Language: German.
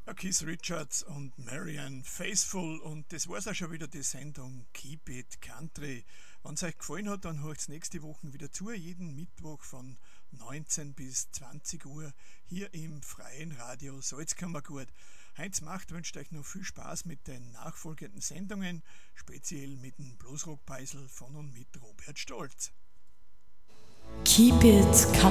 Keith Richards und Marianne Faithfull, und das war's auch schon wieder, die Sendung Keep It Country. Wenn es euch gefallen hat, dann hört nächste Woche wieder zu, jeden Mittwoch von 19 bis 20 Uhr hier im freien Radio Salzkammergut. Heinz Macht wünscht euch noch viel Spaß mit den nachfolgenden Sendungen, speziell mit dem Bluesrock-Beisel von und mit Robert Stolz. Keep It Country.